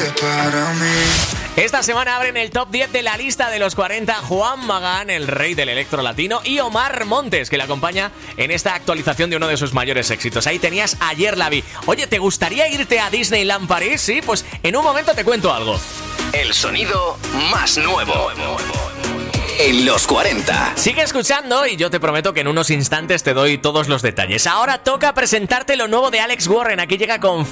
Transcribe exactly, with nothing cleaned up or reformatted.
para mí. Esta semana abren el top diez de la lista de los cuarenta Juan Magán, el rey del electro latino, y Omar Montes, que le acompaña en esta actualización de uno de sus mayores éxitos. Ahí tenías Ayer la vi. Oye, ¿te gustaría irte a Disneyland París? Sí, pues en un momento te cuento algo. El sonido más nuevo en los cuarenta. Sigue escuchando y yo te prometo que en unos instantes te doy todos los detalles. Ahora toca presentarte lo nuevo de Alex Warren. Aquí llega con